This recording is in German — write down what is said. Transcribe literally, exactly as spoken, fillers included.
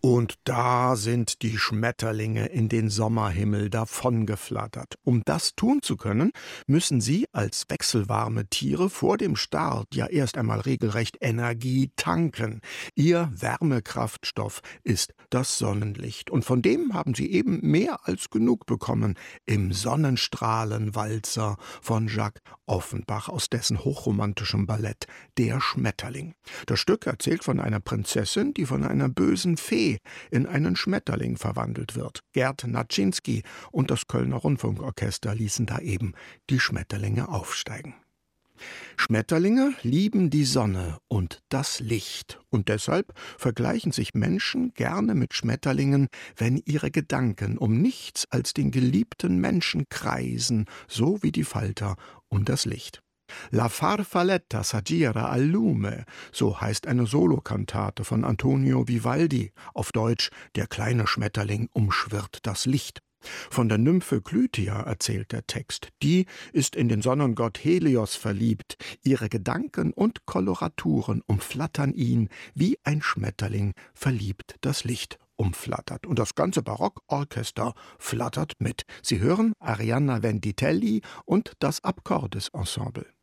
Und da sind die Schmetterlinge in den Sommerhimmel davongeflattert. Um das tun zu können, müssen sie als wechselwarme Tiere vor dem Start ja erst einmal regelrecht Energie tanken. Ihr Wärmekraftstoff ist das Sonnenlicht. Und von dem haben sie eben mehr als genug bekommen im Sonnenstrahlenwalzer von Jacques Offenbach aus dessen hochromantischem Ballett Der Schmetterling. Das Stück erzählt von einer Prinzessin, die von einer bösen Fee in einen Schmetterling verwandelt wird. Gerd Naczynski und das Kölner Rundfunkorchester ließen da eben die Schmetterlinge aufsteigen. Schmetterlinge lieben die Sonne und das Licht. Und deshalb vergleichen sich Menschen gerne mit Schmetterlingen, wenn ihre Gedanken um nichts als den geliebten Menschen kreisen, so wie die Falter um das Licht. La Farfalletta s'aggira al lume, so heißt eine Solokantate von Antonio Vivaldi, auf Deutsch Der kleine Schmetterling umschwirrt das Licht. Von der Nymphe Klytia erzählt der Text. Die ist in den Sonnengott Helios verliebt. Ihre Gedanken und Koloraturen umflattern ihn, wie ein Schmetterling verliebt das Licht umflattert. Und das ganze Barockorchester flattert mit. Sie hören Arianna Venditelli und das Akkordesensemble.